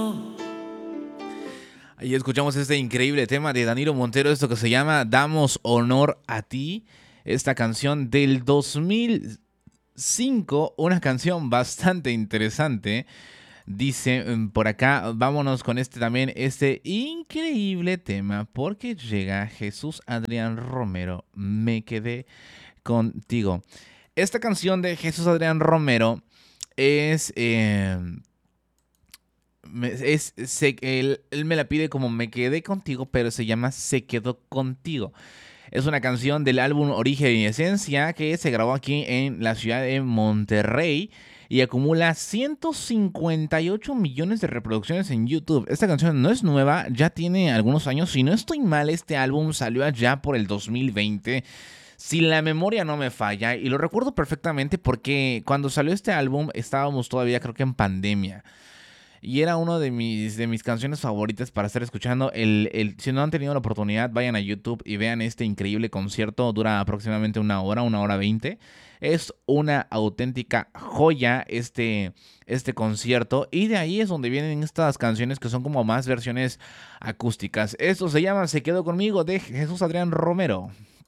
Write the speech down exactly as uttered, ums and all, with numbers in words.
Y escuchamos este increíble tema de Danilo Montero, esto que se llama Damos Honor a Ti, esta canción del dos mil cinco, una canción bastante interesante. Dice mm, por acá, vámonos con este también, este increíble tema, porque llega Jesús Adrián Romero, Me Quedé Contigo. Esta canción de Jesús Adrián Romero es... eh, me- es se- él, él me la pide como Me Quedé Contigo, pero se llama Se Quedó Contigo. Es una canción del álbum Origen y Esencia que se grabó aquí en la ciudad de Monterrey y acumula ciento cincuenta y ocho millones de reproducciones en YouTube. Esta canción no es nueva, ya tiene algunos años. Si no estoy mal, este álbum salió allá por el dos mil veinte. Si la memoria no me falla, y lo recuerdo perfectamente porque cuando salió este álbum estábamos todavía creo que en pandemia. Y era uno de mis, de mis canciones favoritas para estar escuchando. El, el, si no han tenido la oportunidad, vayan a YouTube y vean este increíble concierto. Dura aproximadamente una hora, una hora veinte. Es una auténtica joya este, este concierto. Y de ahí es donde vienen estas canciones que son como más versiones acústicas. Esto se llama Se Quedó Conmigo de Jesús Adrián Romero.